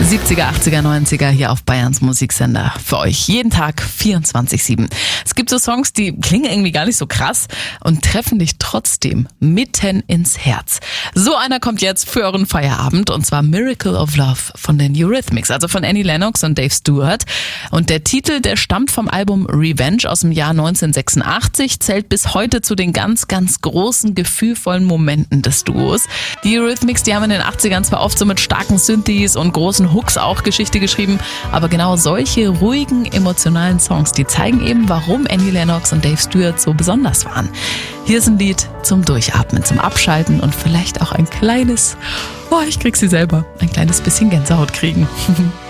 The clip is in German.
70er, 80er, 90er hier auf Bayerns Musiksender. Für euch jeden Tag 24/7. Es gibt so Songs, die klingen irgendwie gar nicht so krass und treffen dich trotzdem mitten ins Herz. So einer kommt jetzt für euren Feierabend und zwar Miracle of Love von den Eurythmics, also von Annie Lennox und Dave Stewart. Und der Titel, der stammt vom Album Revenge aus dem Jahr 1986, zählt bis heute zu den ganz, ganz großen, gefühlvollen Momenten des Duos. Die Eurythmics, die haben in den 80ern zwar oft so mit starken Synthes und großen Hooks auch Geschichte geschrieben, aber genau solche ruhigen, emotionalen Songs, die zeigen eben, warum Annie Lennox und Dave Stewart so besonders waren. Hier ist ein Lied zum Durchatmen, zum Abschalten und vielleicht auch ein kleines, ich krieg sie selber, ein kleines bisschen Gänsehaut kriegen.